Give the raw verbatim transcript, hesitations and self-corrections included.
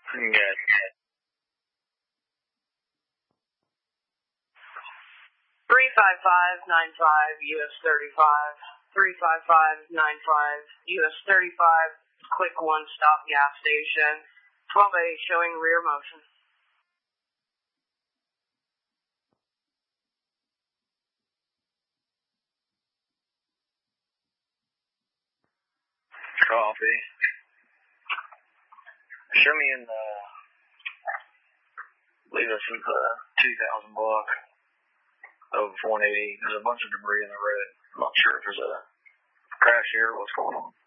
Yes. three five five nine five U S thirty-five. three five five nine five U S thirty-five. Quick one stop gas station. twelve A showing rear motion. Copy. Show me in the, leave us in the two thousand block of one eighty. There's a bunch of debris in the road. I'm not sure if there's a crash here or what's going on.